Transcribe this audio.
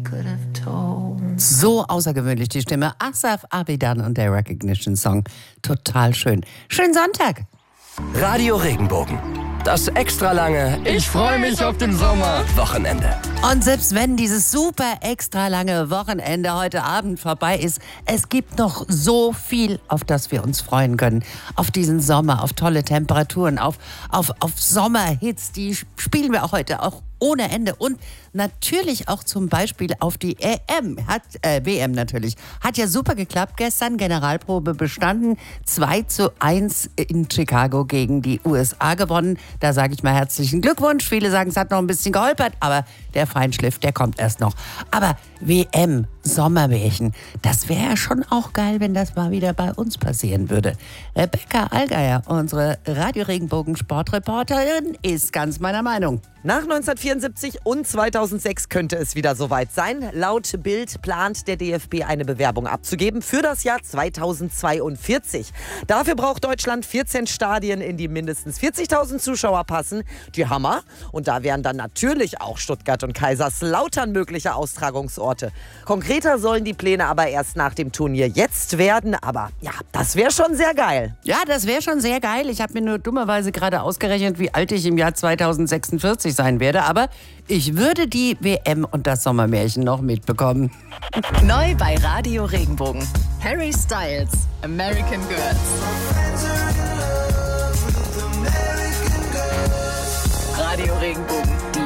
So außergewöhnlich die Stimme. Asaf Abidan und der Recognition Song. Total schön. Schönen Sonntag. Radio Regenbogen. Das extra lange Ich freue mich auf den Sommer. Wochenende. Und selbst wenn dieses super extra lange Wochenende heute Abend vorbei ist, es gibt noch so viel, auf das wir uns freuen können. Auf diesen Sommer, auf tolle Temperaturen, auf Sommerhits. Die spielen wir auch heute auch ohne Ende. Und natürlich auch zum Beispiel auf die WM natürlich. Hat ja super geklappt gestern, Generalprobe bestanden. 2:1 in Chicago gegen die USA gewonnen. Da sage ich mal herzlichen Glückwunsch. Viele sagen, es hat noch ein bisschen geholpert, aber der Feinschliff, der kommt erst noch. Aber WM, Sommermärchen, das wäre ja schon auch geil, wenn das mal wieder bei uns passieren würde. Rebecca Allgeier, unsere Radio-Regenbogen-Sportreporterin, ist ganz meiner Meinung. Nach 1974 und 2006 könnte es wieder soweit sein. Laut Bild plant der DFB eine Bewerbung abzugeben für das Jahr 2042. Dafür braucht Deutschland 14 Stadien, in die mindestens 40.000 Zuschauer passen. Die Hammer. Und da wären dann natürlich auch Stuttgart und Kaiserslautern mögliche Austragungsorte. Konkreter sollen die Pläne aber erst nach dem Turnier jetzt werden. Aber ja, das wäre schon sehr geil. Ja, das wäre schon sehr geil. Ich habe mir nur dummerweise gerade ausgerechnet, wie alt ich im Jahr 2046 sein werde. Aber ich würde die WM und das Sommermärchen noch mitbekommen. Neu bei Radio Regenbogen. Harry Styles, American Girls. Radio Regenbogen, die